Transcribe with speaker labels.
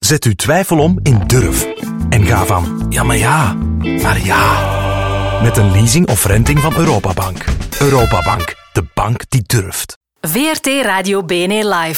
Speaker 1: Zet uw twijfel om in durf. En ga van ja, maar ja, naar ja. Met een leasing of renting van Europabank. Europabank, de bank die durft.
Speaker 2: VRT Radio BNE Live.